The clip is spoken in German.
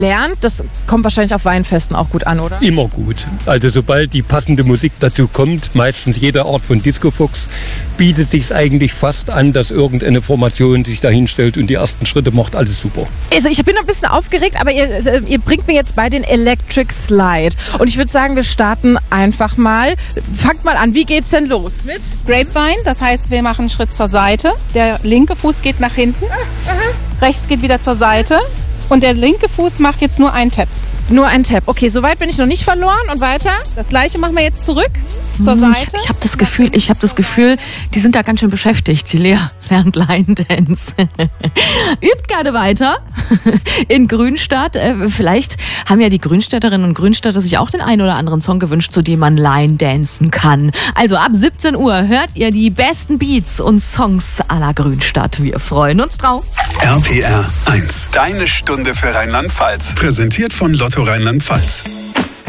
lernt, das kommt wahrscheinlich auf Weinfesten auch gut an, oder? Immer gut. Also sobald die passende Musik dazu kommt, meistens jede Art von Disco-Fox, bietet sich eigentlich fast an, dass irgendeine Formation sich da hinstellt und die ersten Schritte macht. Alles super. Also ich bin ein bisschen aufgeregt, aber ihr bringt mir jetzt bei den Electric Slide. Und ich würde sagen, wir starten einfach mal. Fangt mal an, wie geht's denn los? Mit Grapevine, das heißt, wir machen einen Schritt zur Seite. Der linke Fuß geht nach hinten, rechts geht wieder zur Seite und der linke Fuß macht jetzt nur einen Tap. Nur ein Tap. Okay, soweit bin ich noch nicht verloren. Und weiter? Das gleiche machen wir jetzt zurück zur Seite. Ich habe das Gefühl, die sind da ganz schön beschäftigt. Die Lea lernt Line Dance. Übt gerne weiter in Grünstadt. Vielleicht haben ja die Grünstädterinnen und Grünstädter sich auch den einen oder anderen Song gewünscht, zu dem man Line dancen kann. Also ab 17 Uhr hört ihr die besten Beats und Songs à la Grünstadt. Wir freuen uns drauf. RPR 1. Deine Stunde für Rheinland-Pfalz. Präsentiert von Lotto Rheinland-Pfalz.